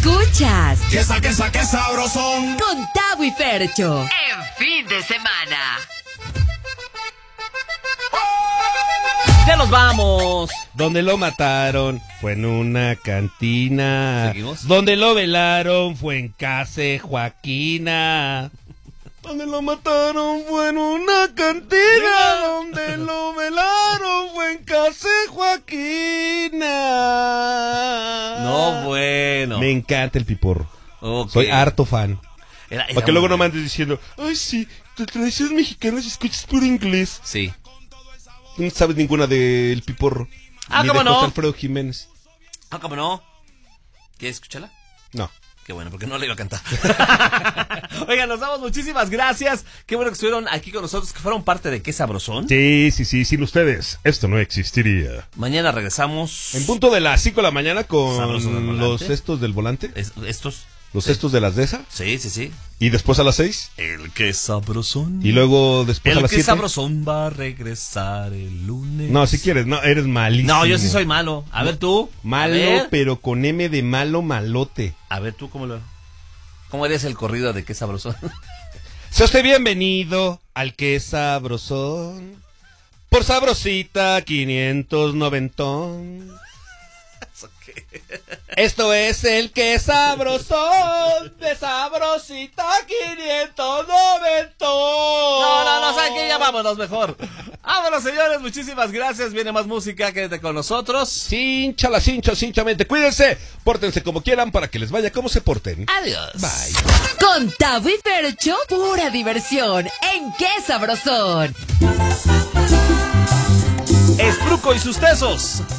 Escuchas ¡Qué sabrosón! con Tavo y Fercho en fin de semana. ¡Ya nos vamos! Donde lo mataron fue en una cantina. ¿Seguimos? Donde lo velaron fue en casa de Joaquina. Donde lo mataron fue en una cantina. Donde lo velaron fue en casa de Joaquina. No, bueno. Me encanta el piporro. Okay. Soy harto fan. Era Para que luego no muy me andes diciendo, ay sí, te tradiciones mexicanas y escuchas puro inglés. Sí. No sabes ninguna del piporro. Ah, Ni ¿cómo de no? José Alfredo Jiménez. Ah, ¿cómo no? ¿Quieres escucharla? No. Qué bueno, porque no le iba a cantar. Oigan, nos damos muchísimas gracias. Qué bueno que estuvieron aquí con nosotros, que fueron parte de Qué Sabrosón. Sí, sin ustedes esto no existiría. Mañana regresamos. En punto de las 5 de la mañana Sabroso del con volante. los cestos del volante, Estos. los cestos de las DESA, Sí. y después a las 6, El Qué Sabrosón. y luego después a El las Qué 7. Sabrosón va a regresar el lunes. No, si quieres, no, eres malísimo. No, yo sí soy malo. A ver tú. Malo, A ver, pero con M de malo, malote. a ver tú, ¿cómo eres el corrido de Qué Sabrosón? Sea usted bienvenido al Qué Sabrosón. Por Sabrosita 590. Esto es el Qué Sabrosón de Sabrosita 590. No, ¿saben qué? Ya vámonos mejor. Vámonos, señores, muchísimas gracias. Viene más música, quédate con nosotros. Cinchamente. Cuídense, pórtense como quieran para que les vaya como se porten. Adiós. Bye. Con Tavo y Fercho, pura diversión en Qué Sabrosón. Estruco y sus tesos.